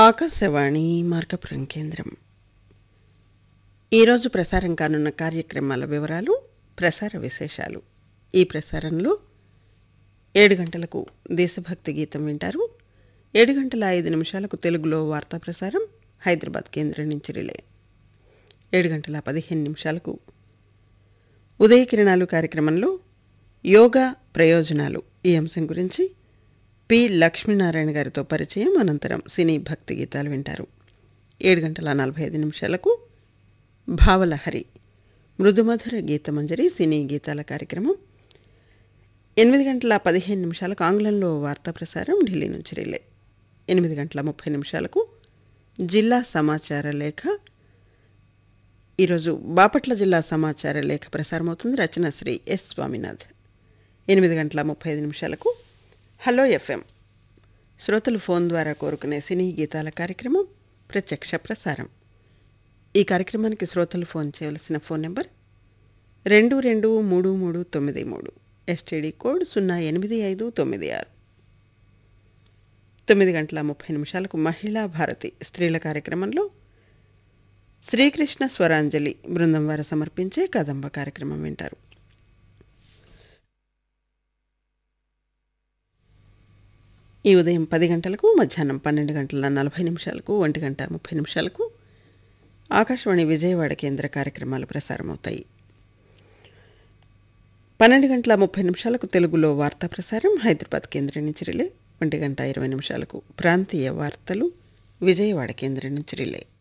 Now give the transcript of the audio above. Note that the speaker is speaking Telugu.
ఆకాశవాణి మార్కపురం కేంద్రం. ఈరోజు ప్రసారం కానున్న కార్యక్రమాల వివరాలు, ప్రసార విశేషాలు. ఈ ప్రసారంలో 7 గంటలకు దేశభక్తి గీతం వింటారు. 7:05 తెలుగులో వార్తా ప్రసారం హైదరాబాద్ కేంద్రం నుంచి రిలే. 7:15 ఉదయ కిరణాలు కార్యక్రమంలో యోగా ప్రయోజనాలు ఈ అంశం గురించి పి. లక్ష్మీనారాయణ గారితో పరిచయం, అనంతరం సినీ భక్తి గీతాలు వింటారు. 7:45 భావలహరి మృదుమధుర గీతమంజరి సినీ గీతాల కార్యక్రమం. 8:15 ఆంగ్లంలో వార్తా ప్రసారం ఢిల్లీ నుంచి రిలే. 8:30 జిల్లా సమాచార లేఖ. ఈరోజు బాపట్ల జిల్లా సమాచార లేఖ ప్రసారమవుతుంది. రచన Shri yes. Swaminath. 8:35 hello FM శ్రోతలు ఫోన్ ద్వారా కోరుకునే సినీ గీతాల కార్యక్రమం ప్రత్యక్ష ప్రసారం. ఈ కార్యక్రమానికి శ్రోతలు ఫోన్ చేయవలసిన ఫోన్ నెంబర్ 223393, ఎస్టీడీ కోడ్ 08596. 9:30 మహిళా భారతి స్త్రీల కార్యక్రమంలో శ్రీకృష్ణ స్వరాంజలి బృందం వారు సమర్పించే కదంబ కార్యక్రమం వింటారు. ఈ ఉదయం 10 గంటలకు, మధ్యాహ్నం 12:40, 1:30 ఆకాశవాణి విజయవాడ కేంద్ర కార్యక్రమాలు ప్రసారమవుతాయి. 12:30 తెలుగులో వార్తా ప్రసారం హైదరాబాద్ కేంద్రం నుంచి రిలే. 1:20 ప్రాంతీయ వార్తలు విజయవాడ కేంద్రం నుంచి రిలే.